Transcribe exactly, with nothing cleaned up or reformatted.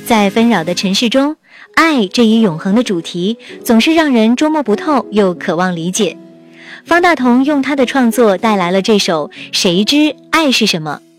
在纷扰的尘世中，爱这一永恒的主题总是让人捉摸不透又渴望理解。方大同用他的创作带来了这首《谁知爱是什么》。